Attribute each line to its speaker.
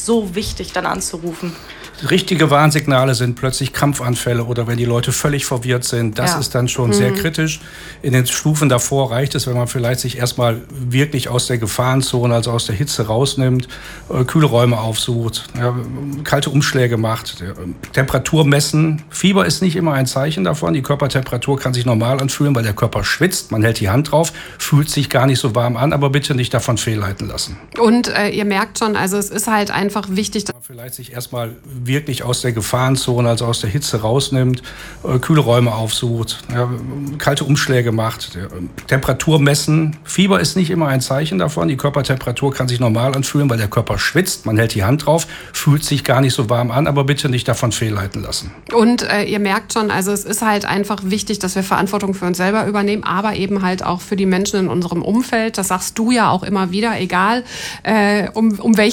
Speaker 1: ist so wichtig, dann anzurufen.
Speaker 2: Richtige Warnsignale sind plötzlich Krampfanfälle oder wenn die Leute völlig verwirrt sind. Das ist dann schon sehr kritisch. In den Stufen davor reicht es, wenn man vielleicht sich erstmal wirklich aus der Gefahrenzone, also aus der Hitze rausnimmt, kühle Räume aufsucht, kalte Umschläge macht, Temperatur messen. Fieber ist nicht immer ein Zeichen davon. Die Körpertemperatur kann sich normal anfühlen, weil der Körper schwitzt. Man hält die Hand drauf, fühlt sich gar nicht so warm an, aber bitte nicht davon fehlleiten lassen.
Speaker 3: Und ihr merkt schon, also es ist halt einfach wichtig, dass
Speaker 2: man vielleicht sich erstmal wirklich aus der Gefahrenzone, also aus der Hitze rausnimmt, kühle Räume aufsucht, kalte Umschläge macht, Temperatur messen. Fieber ist nicht immer ein Zeichen davon. Die Körpertemperatur kann sich normal anfühlen, weil der Körper schwitzt. Man hält die Hand drauf, fühlt sich gar nicht so warm an, aber bitte nicht davon fehlleiten lassen.
Speaker 3: Und ihr merkt schon, also es ist halt einfach wichtig, dass wir Verantwortung für uns selber übernehmen, aber eben halt auch für die Menschen in unserem Umfeld. Das sagst du ja auch immer wieder, egal um welche